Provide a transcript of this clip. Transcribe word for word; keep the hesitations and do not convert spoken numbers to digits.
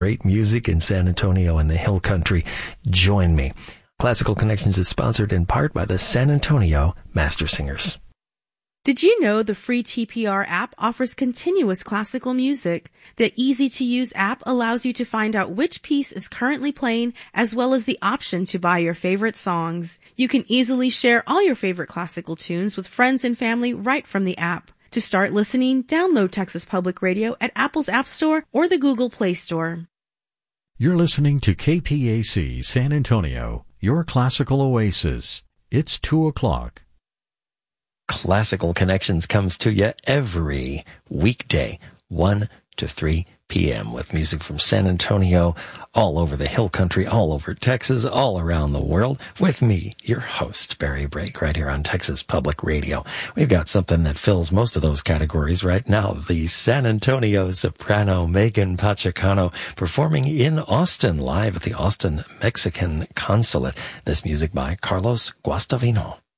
Great music in San Antonio and the Hill Country. Join me. Classical Connections is sponsored in part by the San Antonio Master Singers. Did you know the free T P R app offers continuous classical music? The easy-to-use app allows you to find out which piece is currently playing, as well as the option to buy your favorite songs. You can easily share all your favorite classical tunes with friends and family right from the app. To start listening, download Texas Public Radio at Apple's App Store or the Google Play Store. You're listening to K P A C San Antonio, your classical oasis. It's two o'clock. Classical Connections comes to you every weekday, one to three p.m. with music from San Antonio, all over the Hill Country, all over Texas, all around the world, with me, your host, Barry Brake, right here on Texas Public Radio. We've got something that fills most of those categories right now. The San Antonio soprano Megan Pachacano performing in Austin, live at the Austin Mexican Consulate. This music by Carlos Guastavino.